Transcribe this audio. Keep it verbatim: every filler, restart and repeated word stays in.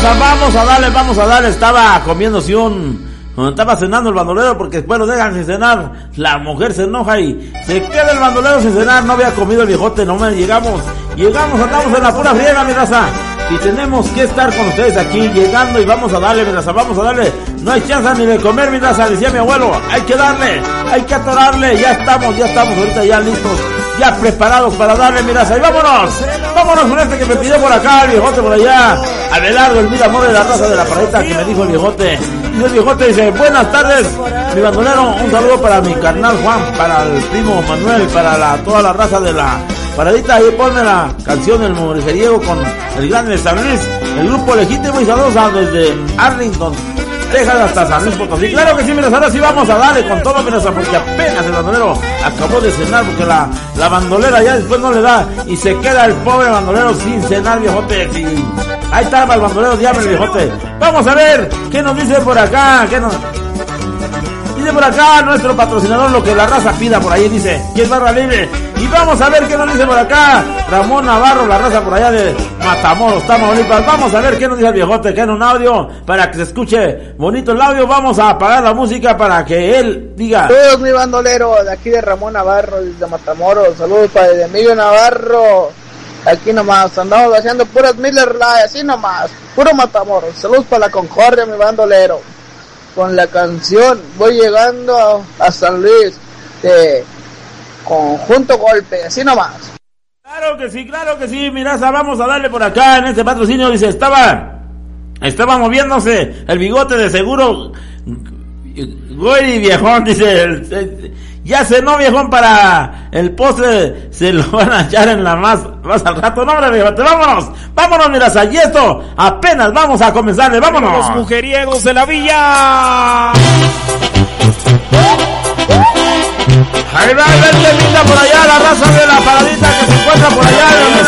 raza, vamos a darle, vamos a darle. Estaba comiéndose un... Estaba cenando el bandolero porque después lo dejan sin cenar. La mujer se enoja y se queda el bandolero sin cenar. No había comido el viejote, no me llegamos. Llegamos, andamos en la pura friega, mi raza. Y tenemos que estar con ustedes aquí, llegando y vamos a darle, mi raza, vamos a darle. No hay chance ni de comer, mi raza, decía mi abuelo. Hay que darle, hay que atorarle. Ya estamos, ya estamos ahorita ya listos, ya preparados para darle, mi raza. Y vámonos, vámonos con este que me pidió por acá, el viejote por allá. Abelardo, el mil amor de la raza de la paradita que me dijo el viejote. Y el viejote dice, buenas tardes, mi bandolero, un saludo para mi carnal Juan, para el primo Manuel, para la, toda la raza de la paradita. Ahí ponme la canción El Mujeriego con el grande San Luis, el grupo legítimo y saludos desde Arlington, Texas hasta San Luis Potosí. Claro que sí, mira, ahora sí vamos a darle con todo, mira, porque apenas el bandolero acabó de cenar, porque la, la bandolera ya después no le da, y se queda el pobre bandolero sin cenar, viejote. Y ahí estaba el bandolero, llame el viejote. Vamos a ver qué nos dice por acá, qué nos... Dice por acá nuestro patrocinador, lo que la raza pida por ahí, dice, y es barra libre. Y vamos a ver qué nos dice por acá Ramón Navarro, la raza por allá de Matamoros, Tamaulipas. Vamos a ver qué nos dice el viejote, que en un audio, para que se escuche bonito el audio. Vamos a apagar la música para que él diga. Saludos, mi bandolero, de aquí de Ramón Navarro, desde Matamoros. Saludos para el Emilio Navarro. Aquí nomás, andamos haciendo puras Miller Lite, así nomás, puro Matamoros. Saludos para la Concordia, mi bandolero. Con la canción Voy Llegando a, a San Luis de Conjunto Golpe, así nomás. Claro que sí, claro que sí, miraza, vamos a darle por acá en este patrocinio. Dice, estaba, estaba moviéndose el bigote de seguro, güey, viejón, dice, el, el, ya cenó, viejón, para el postre, se lo van a echar en la más, más al rato. No, hombre, viejote, vámonos, vámonos, miraza, y esto apenas vamos a comenzarle, vámonos. Los mujeriegos de la villa. Ahí va a ver que linda por allá la raza de la paradita que se encuentra por allá en el